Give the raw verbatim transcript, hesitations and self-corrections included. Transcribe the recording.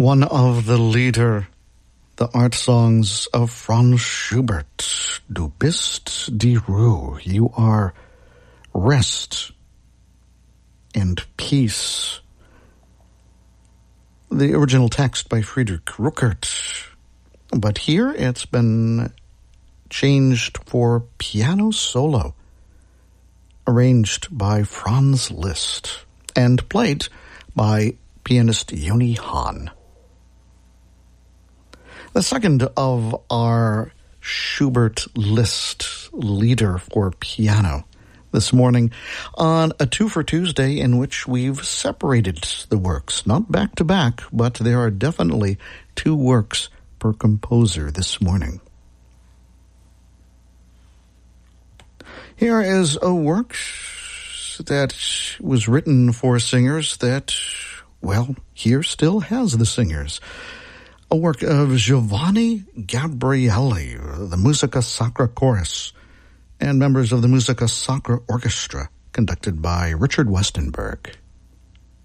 One of the leader, the art songs of Franz Schubert. Du bist die Ruhe. You are rest and peace. The original text by Friedrich Ruckert. But here it's been changed for piano solo, arranged by Franz Liszt and played by pianist Yoni Hahn. The second of our Schubert Liszt leader for piano this morning on a two for Tuesday in which we've separated the works, not back to back, but there are definitely two works per composer this morning. Here is a work that was written for singers that, well, here still has the singers. A work of Giovanni Gabrieli, the Musica Sacra Chorus, and members of the Musica Sacra Orchestra, conducted by Richard Westenberg.